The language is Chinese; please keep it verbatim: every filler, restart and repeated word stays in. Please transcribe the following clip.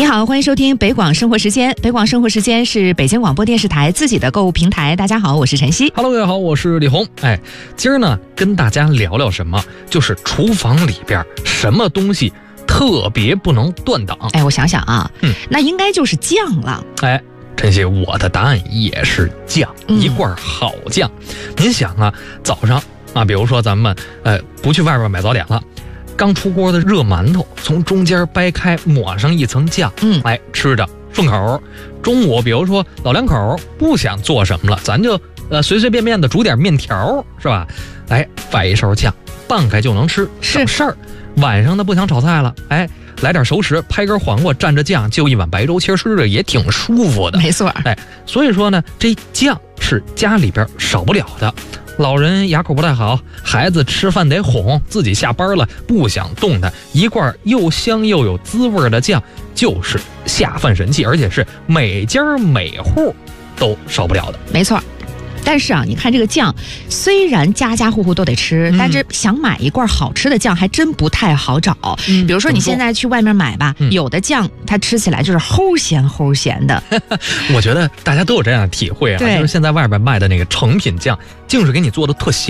好，欢迎收听北广生活时间。北广生活时间是北京广播电视台自己的购物平台。大家好，我是晨曦。 Hello， 大家好，我是李红。哎，今儿呢跟大家聊聊什么？就是厨房里边什么东西特别不能断档。 哎，我想想啊， 嗯， 那应该就是酱了。 哎，晨曦，我的答案也是酱， 嗯、 一罐好酱。您想啊，早上啊，比如说咱们呃不去外边买早点了。刚出锅的热馒头，从中间掰开，抹上一层酱， 嗯， 哎，吃着顺口。中午，比如说老两口不想做什么了，咱就呃随随便便的煮点面条，是吧？哎，摆一勺酱，拌开就能吃，省事儿。晚上呢不想炒菜了，哎，来点熟食，拍根黄瓜蘸着酱，就一碗白粥，其实吃着也挺舒服的。 没错， 哎，所以说呢，这酱是家里边少不了的。老人牙口不太好，孩子吃饭得哄，自己下班了不想动弹，一罐又香又有滋味的酱就是下饭神器，而且是每家每户都少不了的。 没错。但是啊，你看这个酱，虽然家家户户都得吃，嗯、但是想买一罐好吃的酱还真不太好找。嗯、比如说你现在去外面买吧，嗯、有的酱它吃起来就是齁咸齁咸的。 我觉得大家都有这样的体会啊，就是现在外边卖的那个成品酱，净是给你做的特咸。